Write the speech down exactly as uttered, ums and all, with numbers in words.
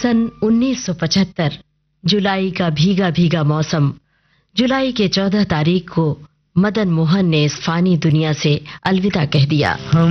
सन उन्नीस सौ पचहत्तर, जुलाई का भीगा भीगा मौसम। जुलाई के चौदह तारीख को मदन मोहन ने इस फानी दुनिया से अलविदा कह दिया। हम